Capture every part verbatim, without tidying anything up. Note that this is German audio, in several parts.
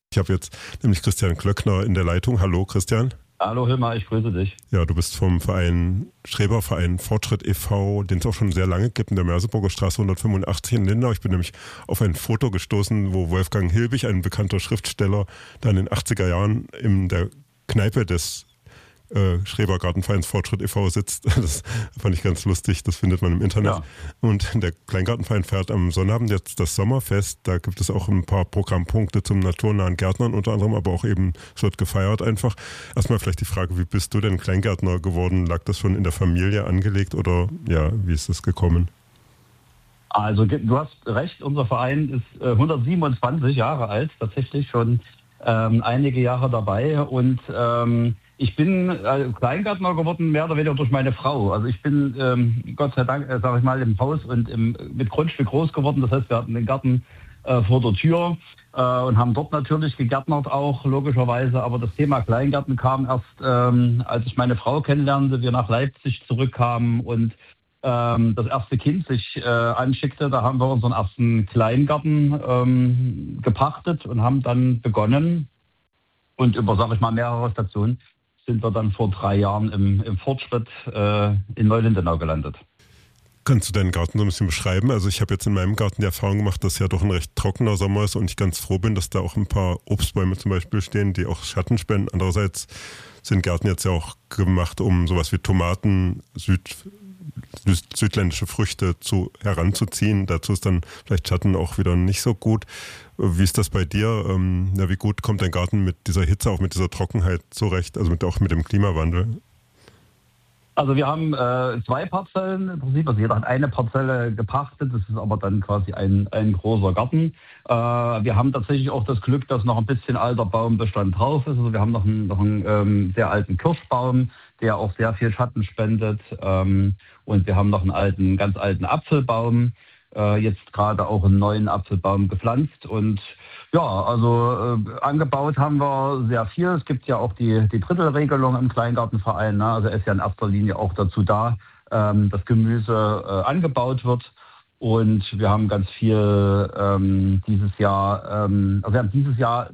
Ich habe jetzt nämlich Christian Klöckner in der Leitung. Hallo Christian. Hallo Hilmar, ich grüße dich. Ja, du bist vom Verein Schreberverein Fortschritt e V, den es auch schon sehr lange gibt, in der Merseburger Straße hundertfünfundachtzig in Lindau. Ich bin nämlich auf ein Foto gestoßen, wo Wolfgang Hilbig, ein bekannter Schriftsteller, da in den achtziger Jahren in der Kneipe des äh, Schrebergartenvereins Fortschritt e V sitzt. Das fand ich ganz lustig, das findet man im Internet. Ja. Und der Kleingartenverein feiert am Sonnabend jetzt das Sommerfest. Da gibt es auch ein paar Programmpunkte zum naturnahen Gärtnern unter anderem, aber auch eben, es wird gefeiert einfach. Erstmal vielleicht die Frage, wie bist du denn Kleingärtner geworden? Lag das schon in der Familie angelegt oder ja, wie ist das gekommen? Also du hast recht, unser Verein ist äh, hundertsiebenundzwanzig Jahre alt, tatsächlich schon ähm, einige Jahre dabei und ähm, ich bin äh, Kleingärtner geworden, mehr oder weniger durch meine Frau. Also ich bin, ähm, Gott sei Dank, äh, sage ich mal, im Haus und im, mit Grundstück groß geworden. Das heißt, wir hatten den Garten äh, vor der Tür äh, und haben dort natürlich gegärtnert auch, logischerweise. Aber das Thema Kleingärten kam erst, ähm, als ich meine Frau kennenlernte, wir nach Leipzig zurückkamen und ähm, das erste Kind sich äh, anschickte. Da haben wir unseren ersten Kleingarten ähm, gepachtet und haben dann begonnen. Und über, sage ich mal, mehrere Stationen sind wir dann vor drei Jahren im, im Fortschritt äh, in Neulindenau gelandet. Kannst du deinen Garten so ein bisschen beschreiben? Also ich habe jetzt in meinem Garten die Erfahrung gemacht, dass ja doch ein recht trockener Sommer ist und ich ganz froh bin, dass da auch ein paar Obstbäume zum Beispiel stehen, die auch Schatten spenden. Andererseits sind Gärten jetzt ja auch gemacht, um sowas wie Tomaten, Süd, süd, südländische Früchte zu, heranzuziehen. Dazu ist dann vielleicht Schatten auch wieder nicht so gut. Wie ist das bei dir? Ähm, ja, wie gut kommt dein Garten mit dieser Hitze, auch mit dieser Trockenheit zurecht, also mit, auch mit dem Klimawandel? Also wir haben äh, zwei Parzellen im Prinzip, also jeder hat eine Parzelle gepachtet, das ist aber dann quasi ein, ein großer Garten. Äh, wir haben tatsächlich auch das Glück, dass noch ein bisschen alter Baumbestand drauf ist. Also wir haben noch einen, noch einen ähm, sehr alten Kirschbaum, der auch sehr viel Schatten spendet. Ähm, und wir haben noch einen alten, ganz alten Apfelbaum, äh, jetzt gerade auch einen neuen Apfelbaum gepflanzt. Und ja, also äh, angebaut haben wir sehr viel. Es gibt ja auch die, die Drittelregelung im Kleingartenverein. Ne? Also er ist ja in erster Linie auch dazu da, ähm, dass Gemüse äh, angebaut wird. Und wir haben ganz viel ähm, dieses Jahr, ähm, also wir haben dieses Jahr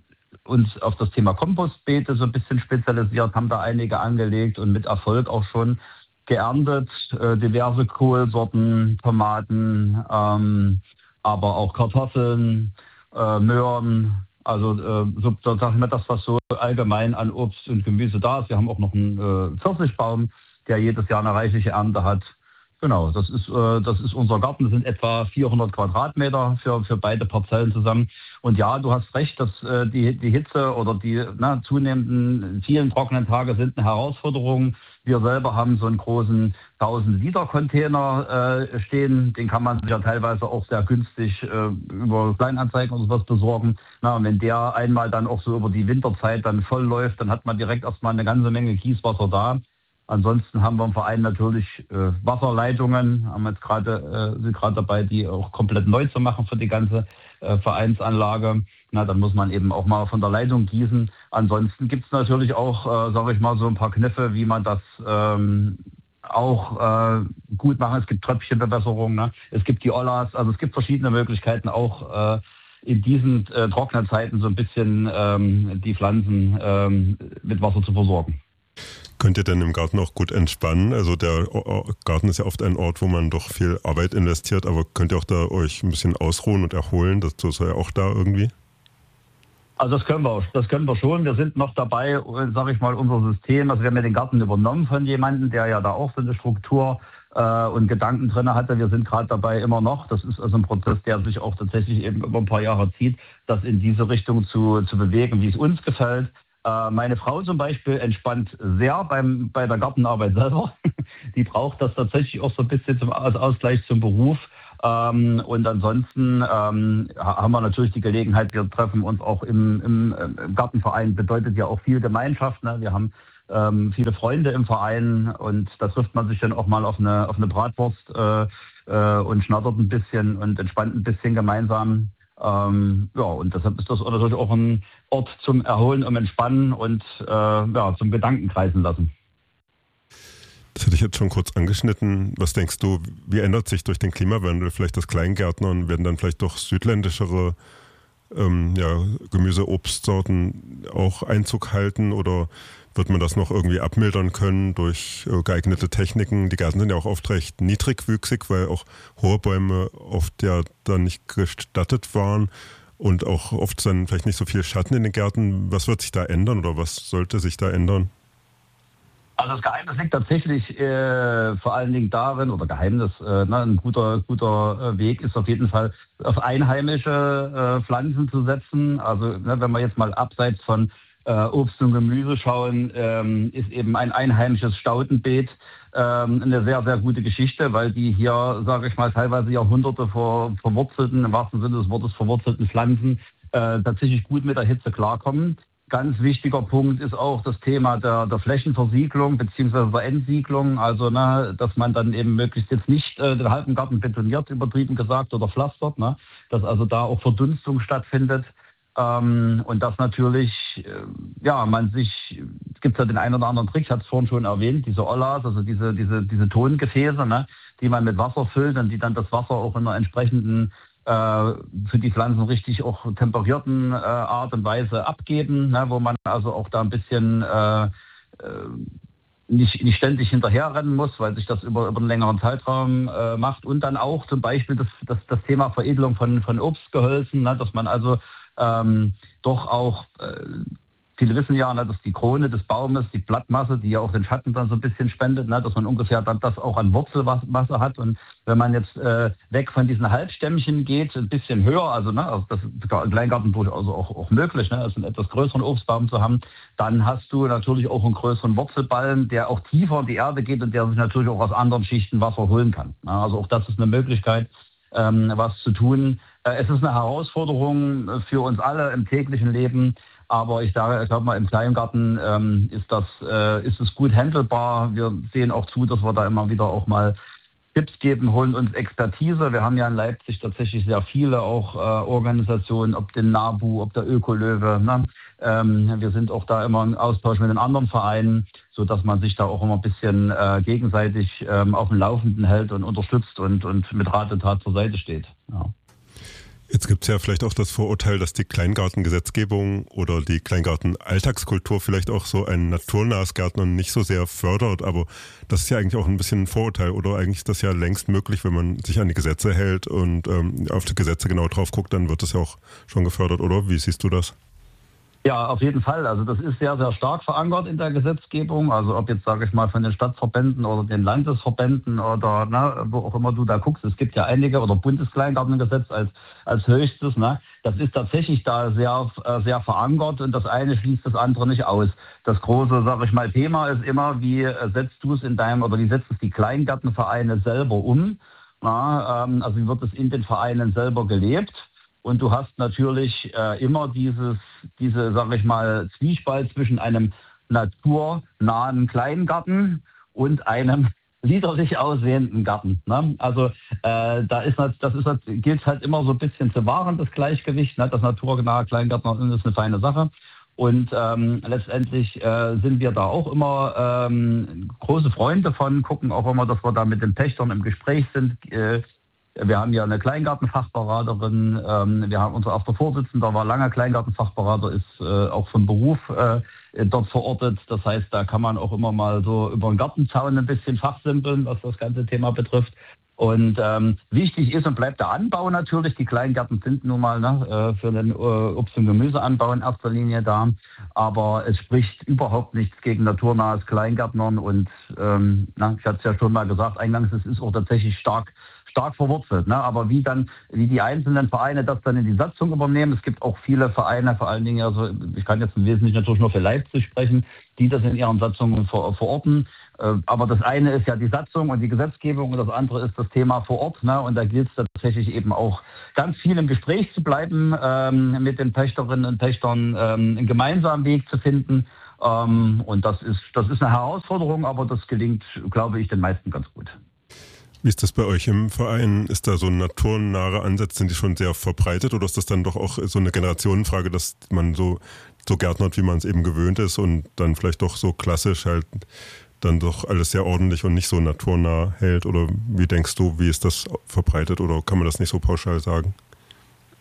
uns auf das Thema Kompostbeete so ein bisschen spezialisiert, haben da einige angelegt und mit Erfolg auch schon geerntet, äh, diverse Kohlsorten, Tomaten, ähm, aber auch Kartoffeln, Äh, Möhren, also äh, so, so sag ich mal das, was so allgemein an Obst und Gemüse da ist. Wir haben auch noch einen äh, Pfirsichbaum, der jedes Jahr eine reichliche Ernte hat. Genau, das ist äh, das ist unser Garten. Das sind etwa vierhundert Quadratmeter für für beide Parzellen zusammen. Und ja, du hast recht, dass äh, die die Hitze oder die na, zunehmenden vielen trockenen Tage sind eine Herausforderung. Wir selber haben so einen großen tausend Liter Container äh, stehen. Den kann man sich ja teilweise auch sehr günstig äh, über Kleinanzeigen oder sowas besorgen. Na, und wenn der einmal dann auch so über die Winterzeit dann voll läuft, dann hat man direkt erstmal eine ganze Menge Gießwasser da. Ansonsten haben wir im Verein natürlich äh, Wasserleitungen, haben jetzt gerade äh, sind gerade dabei, die auch komplett neu zu machen für die ganze äh, Vereinsanlage. Na, dann muss man eben auch mal von der Leitung gießen. Ansonsten gibt es natürlich auch, äh, sage ich mal, so ein paar Kniffe, wie man das ähm, auch äh, gut machen. Es gibt Tröpfchenbewässerung, ne? Es gibt die Ollas, also es gibt verschiedene Möglichkeiten, auch äh, in diesen äh, trockenen Zeiten so ein bisschen ähm, die Pflanzen ähm, mit Wasser zu versorgen. Könnt ihr denn im Garten auch gut entspannen? Also der Garten ist ja oft ein Ort, wo man doch viel Arbeit investiert, aber könnt ihr auch da euch ein bisschen ausruhen und erholen? Das ist ja auch da irgendwie? Also das können wir, das können wir schon. Wir sind noch dabei, sage ich mal, unser System. Also wir haben ja den Garten übernommen von jemandem, der ja da auch so eine Struktur äh, und Gedanken drin hatte. Wir sind gerade dabei immer noch. Das ist also ein Prozess, der sich auch tatsächlich eben über ein paar Jahre zieht, das in diese Richtung zu, zu bewegen, wie es uns gefällt. Meine Frau zum Beispiel entspannt sehr beim, bei der Gartenarbeit selber. Die braucht das tatsächlich auch so ein bisschen zum, als Ausgleich zum Beruf. Ähm, und ansonsten ähm, haben wir natürlich die Gelegenheit, wir treffen uns auch im, im, im Gartenverein, bedeutet ja auch viel Gemeinschaft. Ne? Wir haben ähm, viele Freunde im Verein und da trifft man sich dann auch mal auf eine, auf eine Bratwurst äh, äh, und schnattert ein bisschen und entspannt ein bisschen gemeinsam. Ähm, ja, und deshalb ist das natürlich auch ein Ort zum Erholen, um Entspannen und äh, ja, zum Gedanken kreisen lassen. Das hatte ich jetzt schon kurz angeschnitten. Was denkst du, wie ändert sich durch den Klimawandel vielleicht das Kleingärtnern? Werden dann vielleicht doch südländischere ähm, ja, Gemüse, Obstsorten auch Einzug halten oder wird man das noch irgendwie abmildern können durch äh, geeignete Techniken? Die Gärten sind ja auch oft recht niedrigwüchsig, weil auch hohe Bäume oft ja dann nicht gestattet waren und auch oft dann vielleicht nicht so viel Schatten in den Gärten. Was wird sich da ändern oder was sollte sich da ändern? Also das Geheimnis liegt tatsächlich äh, vor allen Dingen darin, oder Geheimnis, äh, ne, ein guter, guter Weg ist auf jeden Fall, auf einheimische äh, Pflanzen zu setzen. Also ne, wenn wir jetzt mal abseits von äh, Obst und Gemüse schauen, ähm, ist eben ein einheimisches Staudenbeet ähm, eine sehr, sehr gute Geschichte, weil die hier, sage ich mal, teilweise Jahrhunderte vor verwurzelten, im wahrsten Sinne des Wortes verwurzelten Pflanzen äh, tatsächlich gut mit der Hitze klarkommen. Ganz wichtiger Punkt ist auch das Thema der, der Flächenversiegelung bzw. der Entsiegelung. Also, ne, dass man dann eben möglichst jetzt nicht äh, den halben Garten betoniert, übertrieben gesagt, oder pflastert, ne, dass also da auch Verdunstung stattfindet. Ähm, und dass natürlich, äh, ja, man sich, es gibt ja den einen oder anderen Trick, ich hatte es vorhin schon erwähnt, diese Ollas, also diese, diese, diese Tongefäße, ne, die man mit Wasser füllt und die dann das Wasser auch in einer entsprechenden für die Pflanzen richtig auch temperierten äh, Art und Weise abgeben, ne, wo man also auch da ein bisschen äh, äh, nicht, nicht ständig hinterherrennen muss, weil sich das über, über einen längeren Zeitraum äh, macht. Und dann auch zum Beispiel das, das, das Thema Veredelung von, von Obstgehölzen, ne, dass man also ähm, doch auch äh, viele wissen ja, ne, dass die Krone des Baumes, die Blattmasse, die ja auch den Schatten dann so ein bisschen spendet, ne, dass man ungefähr dann das auch an Wurzelmasse hat. Und wenn man jetzt äh, weg von diesen Halbstämmchen geht, ein bisschen höher, also, ne, also das ist im Kleingarten durchaus auch, auch möglich, ne, also einen etwas größeren Obstbaum zu haben, dann hast du natürlich auch einen größeren Wurzelballen, der auch tiefer in die Erde geht und der sich natürlich auch aus anderen Schichten Wasser holen kann. Ne, also auch das ist eine Möglichkeit, ähm, was zu tun. Äh, es ist eine Herausforderung für uns alle im täglichen Leben. Aber ich sage, ich glaube mal, im Kleingarten ähm, ist das, äh, ist es gut handelbar. Wir sehen auch zu, dass wir da immer wieder auch mal Tipps geben, holen uns Expertise. Wir haben ja in Leipzig tatsächlich sehr viele auch äh, Organisationen, ob den NABU, ob der Ökolöwe. Ne? Ähm, wir sind auch da immer im Austausch mit den anderen Vereinen, sodass man sich da auch immer ein bisschen äh, gegenseitig ähm, auf dem Laufenden hält und unterstützt und, und mit Rat und Tat zur Seite steht. Ja. Jetzt gibt es ja vielleicht auch das Vorurteil, dass die Kleingartengesetzgebung oder die Kleingarten-Alltagskultur vielleicht auch so ein naturnahes Gärtnern nicht so sehr fördert, aber das ist ja eigentlich auch ein bisschen ein Vorurteil, oder eigentlich ist das ja längst möglich, wenn man sich an die Gesetze hält und ähm, auf die Gesetze genau drauf guckt, dann wird das ja auch schon gefördert, oder? Wie siehst du das? Ja, auf jeden Fall. Also das ist sehr, sehr stark verankert in der Gesetzgebung. Also ob jetzt, sage ich mal, von den Stadtverbänden oder den Landesverbänden oder ne, wo auch immer du da guckst. Es gibt ja einige, oder Bundeskleingartengesetz als, als höchstes. Ne? Das ist tatsächlich da sehr, sehr verankert und das eine schließt das andere nicht aus. Das große, sage ich mal, Thema ist immer, wie setzt du es in deinem, oder wie setzt es die Kleingartenvereine selber um? Na, ähm, also wie wird es in den Vereinen selber gelebt? Und du hast natürlich äh, immer dieses, diese, sag ich mal, Zwiespalt zwischen einem naturnahen Kleingarten und einem liederlich aussehenden Garten. Ne? Also äh, da ist das ist gilt halt immer so ein bisschen zu wahren, das Gleichgewicht. Ne? Das naturnahe Kleingarten ist eine feine Sache. Und ähm, letztendlich äh, sind wir da auch immer ähm, große Freunde von, gucken auch immer, dass wir da mit den Pächtern im Gespräch sind. Äh, Wir haben ja eine Kleingartenfachberaterin, ähm, wir haben unser erster Vorsitzender, war lange Kleingartenfachberater, ist äh, auch vom Beruf äh, dort verortet. Das heißt, da kann man auch immer mal so über den Gartenzaun ein bisschen fachsimpeln, was das ganze Thema betrifft. Und ähm, wichtig ist und bleibt der Anbau natürlich. Die Kleingärten sind nun mal ne, für den äh, Obst- und Gemüseanbau in erster Linie da. Aber es spricht überhaupt nichts gegen naturnahes Kleingärtnern. Und ähm, na, ich hatte es ja schon mal gesagt, eingangs, es ist auch tatsächlich stark stark verwurzelt. Ne? Aber wie dann, wie die einzelnen Vereine das dann in die Satzung übernehmen, es gibt auch viele Vereine, vor allen Dingen, also ich kann jetzt im Wesentlichen natürlich nur für Leipzig sprechen, die das in ihren Satzungen ver verorten. Äh, aber das eine ist ja die Satzung und die Gesetzgebung und das andere ist das Thema vor Ort. Ne? Und da gilt es tatsächlich eben auch ganz viel im Gespräch zu bleiben, ähm, mit den Pächterinnen und Pächtern ähm, einen gemeinsamen Weg zu finden. Ähm, und das ist, das ist eine Herausforderung, aber das gelingt, glaube ich, den meisten ganz gut. Wie ist das bei euch im Verein? Ist da so ein naturnahe Ansatz, sind die schon sehr verbreitet oder ist das dann doch auch so eine Generationenfrage, dass man so, so gärtnert, wie man es eben gewöhnt ist und dann vielleicht doch so klassisch halt dann doch alles sehr ordentlich und nicht so naturnah hält? Oder wie denkst du, wie ist das verbreitet oder kann man das nicht so pauschal sagen?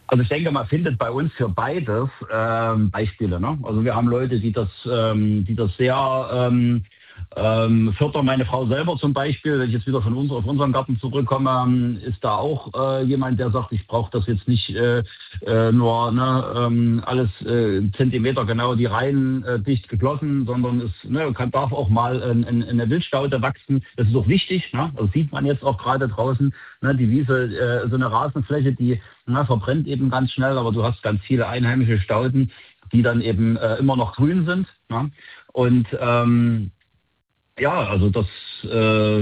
Also ich denke, man findet bei uns für beides ähm, Beispiele. Ne? Also wir haben Leute, die das, ähm, die das sehr ähm, ähm, fördern. Meine Frau selber zum Beispiel, wenn ich jetzt wieder von uns auf unseren Garten zurückkomme, ist da auch äh, jemand, der sagt, ich brauche das jetzt nicht äh, äh, nur ne, ähm, alles äh, Zentimeter genau die Reihen äh, dicht geschlossen, sondern es ne, kann, darf auch mal ein, ein, eine Wildstaude wachsen. Das ist auch wichtig. Ne? Das sieht man jetzt auch gerade draußen. Ne? Die Wiese, äh, so eine Rasenfläche, die na, verbrennt eben ganz schnell, aber du hast ganz viele einheimische Stauden, die dann eben äh, immer noch grün sind. Ne? Und ähm, ja, also das äh,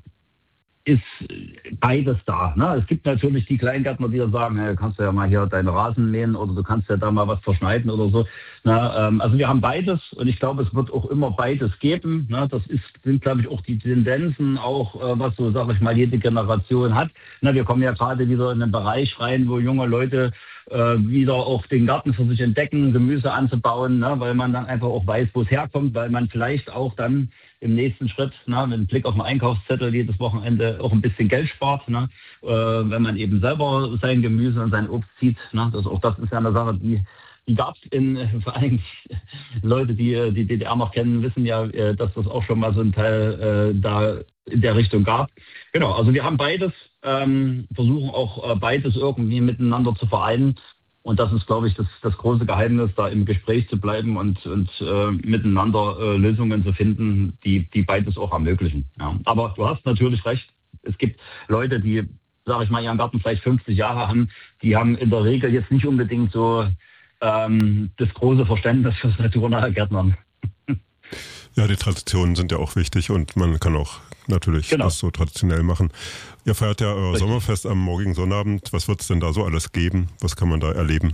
ist beides da. Ne? Es gibt natürlich die Kleingärtner, die dann sagen, hey, kannst du ja mal hier deinen Rasen mähen oder du kannst ja da mal was verschneiden oder so. Ne? Ähm, also wir haben beides und ich glaube, es wird auch immer beides geben. Ne? Das ist, sind, glaube ich, auch die Tendenzen, auch äh, was so, sage ich mal, jede Generation hat. Ne? Wir kommen ja gerade wieder in einen Bereich rein, wo junge Leute äh, wieder auch den Garten für sich entdecken, Gemüse anzubauen, ne? Weil man dann einfach auch weiß, wo es herkommt, weil man vielleicht auch dann im nächsten Schritt, na, mit einem Blick auf den Einkaufszettel jedes Wochenende auch ein bisschen Geld spart, ne, äh, wenn man eben selber sein Gemüse und sein Obst zieht. Ne, das, auch das ist ja eine Sache, die, die gab es in, vor allem Leute, die die D D R noch kennen, wissen ja, äh, dass das auch schon mal so ein Teil äh, da in der Richtung gab. Genau, also wir haben beides, ähm, versuchen auch äh, beides irgendwie miteinander zu vereinen. Und das ist, glaube ich, das, das große Geheimnis, da im Gespräch zu bleiben und, und äh, miteinander äh, Lösungen zu finden, die, die beides auch ermöglichen. Ja. Aber du hast natürlich recht, es gibt Leute, die, sage ich mal, ihren Garten vielleicht fünfzig Jahre haben, die haben in der Regel jetzt nicht unbedingt so ähm, das große Verständnis fürs naturnahe Gärtnern. Ja, die Traditionen sind ja auch wichtig und man kann auch natürlich genau. das so traditionell machen. Ihr feiert ja euer Richtig. Sommerfest am morgigen Sonnabend. Was wird es denn da so alles geben? Was kann man da erleben?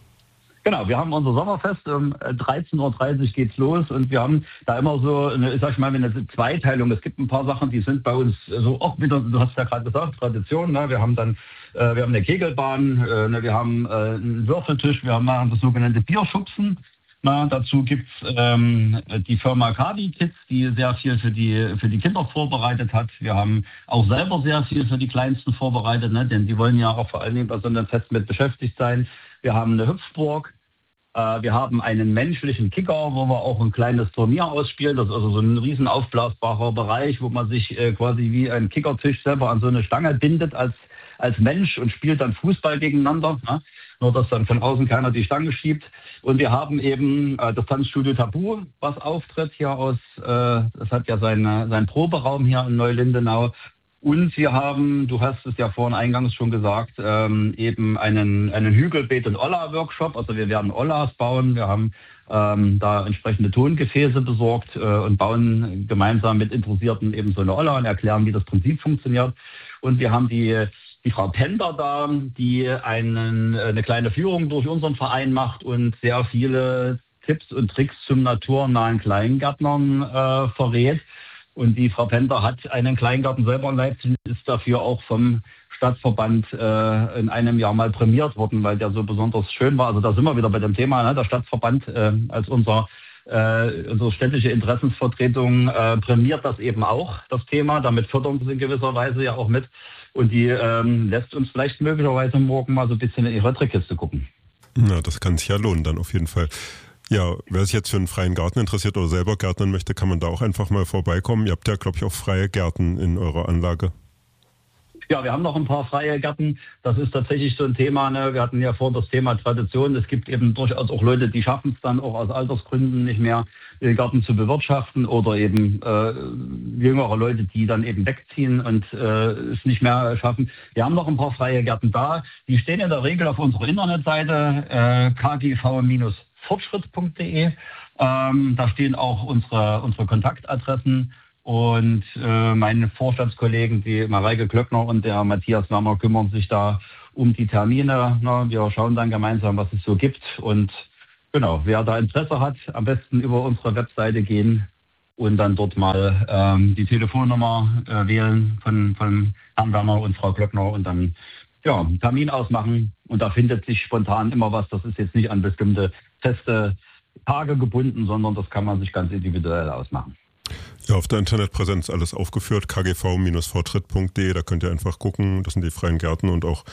Genau, wir haben unser Sommerfest, um dreizehn Uhr dreißig geht's los und wir haben da immer so, eine, sag ich mal, eine Zweiteilung. Es gibt ein paar Sachen, die sind bei uns so auch wieder, du hast ja gerade gesagt, Tradition. Ne? Wir haben dann, äh, wir haben eine Kegelbahn, äh, ne? wir haben äh, einen Würfeltisch, wir haben das sogenannte Bierschubsen. Na, dazu gibt's ähm, die Firma Kadi Kids, die sehr viel für die für die Kinder vorbereitet hat. Wir haben auch selber sehr viel für die Kleinsten vorbereitet, ne? Denn die wollen ja auch vor allen Dingen bei so einem Fest mit beschäftigt sein. Wir haben eine Hüpfburg, äh, wir haben einen menschlichen Kicker, wo wir auch ein kleines Turnier ausspielen. Das ist also so ein riesen aufblasbarer Bereich, wo man sich äh, quasi wie ein Kickertisch selber an so eine Stange bindet als als Mensch und spielt dann Fußball gegeneinander, ne? Nur dass dann von außen keiner die Stange schiebt. Und wir haben eben äh, das Tanzstudio Tabu, was auftritt hier aus, äh, das hat ja seine, seinen Proberaum hier in Neulindenau. Und wir haben, du hast es ja vorhin eingangs schon gesagt, ähm, eben einen, einen Hügelbeet- und Olla-Workshop. Also wir werden Ollas bauen. Wir haben ähm, da entsprechende Tongefäße besorgt äh, und bauen gemeinsam mit Interessierten eben so eine Olla und erklären, wie das Prinzip funktioniert. Und wir haben die die Frau Pender da, die einen, eine kleine Führung durch unseren Verein macht und sehr viele Tipps und Tricks zum naturnahen Kleingärtnern äh, verrät. Und die Frau Pender hat einen Kleingarten selber in Leipzig, ist dafür auch vom Stadtverband äh, in einem Jahr mal prämiert worden, weil der so besonders schön war. Also da sind wir wieder bei dem Thema, ne? Der Stadtverband äh, als unser Äh, unsere städtische Interessensvertretung äh, prämiert das eben auch, das Thema. Damit fördern sie in gewisser Weise ja auch mit. Und die ähm, lässt uns vielleicht möglicherweise morgen mal so ein bisschen in ihre Trickkiste gucken. Na, das kann sich ja lohnen dann auf jeden Fall. Ja, wer sich jetzt für einen freien Garten interessiert oder selber gärtnern möchte, kann man da auch einfach mal vorbeikommen. Ihr habt ja, glaube ich, auch freie Gärten in eurer Anlage. Ja, wir haben noch ein paar freie Gärten. Das ist tatsächlich so ein Thema. Ne? Wir hatten ja vorhin das Thema Tradition. Es gibt eben durchaus auch Leute, die schaffen es dann auch aus Altersgründen nicht mehr, den Garten zu bewirtschaften oder eben äh, jüngere Leute, die dann eben wegziehen und äh, es nicht mehr schaffen. Wir haben noch ein paar freie Gärten da. Die stehen in der Regel auf unserer Internetseite äh, k g v fortschritt punkt d e. Ähm, da stehen auch unsere, unsere Kontaktadressen. Und äh, meine Vorstandskollegen, die Mareike Glöckner und der Matthias Wärmer, kümmern sich da um die Termine. Ne? Wir schauen dann gemeinsam, was es so gibt. Und genau, wer da Interesse hat, am besten über unsere Webseite gehen und dann dort mal ähm, die Telefonnummer äh, wählen von, von Herrn Wärmer und Frau Glöckner und dann ja, einen Termin ausmachen. Und da findet sich spontan immer was. Das ist jetzt nicht an bestimmte feste Tage gebunden, sondern das kann man sich ganz individuell ausmachen. Ja, auf der Internetpräsenz alles aufgeführt, k g v Fortschritt punkt d e, da könnt ihr einfach gucken, das sind die freien Gärten und auch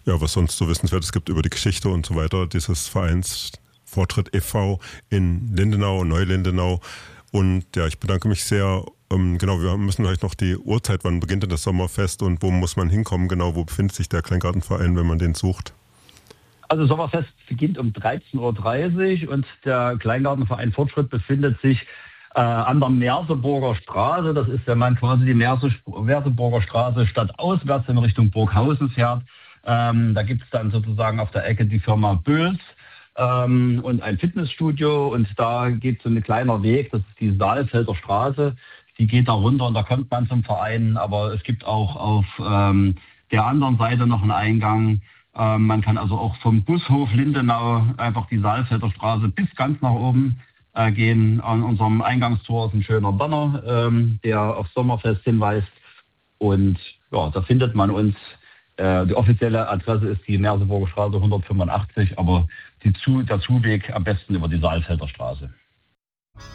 ja, was sonst so Wissenswertes gibt über die Geschichte und so weiter dieses Vereins Fortschritt e V in Lindenau, Neu-Lindenau. Und ja, ich bedanke mich sehr. Ähm, genau, wir müssen vielleicht noch die Uhrzeit, wann beginnt denn das Sommerfest und wo muss man hinkommen? Genau, wo befindet sich der Kleingartenverein, wenn man den sucht? Also Sommerfest beginnt um dreizehn Uhr dreißig und der Kleingartenverein Fortschritt befindet sich äh, an der Merseburger Straße. Das ist, wenn man quasi die Merse, Merseburger Straße stadtauswärts in Richtung Burghausen fährt. Ähm, da gibt es dann sozusagen auf der Ecke die Firma Böls ähm, und ein Fitnessstudio. Und da geht so ein kleiner Weg, das ist die Saalfelder Straße. Die geht da runter und da kommt man zum Verein. Aber es gibt auch auf ähm, der anderen Seite noch einen Eingang. Ähm, man kann also auch vom Bushof Lindenau einfach die Saalfelder Straße bis ganz nach oben äh, gehen. An unserem Eingangstor ist ein schöner Banner, ähm, der auf Sommerfest hinweist. Und ja, da findet man uns. Äh, die offizielle Adresse ist die Merseburger Straße hundertfünfundachtzig, aber die Zu der Zuweg am besten über die Saalfelder Straße.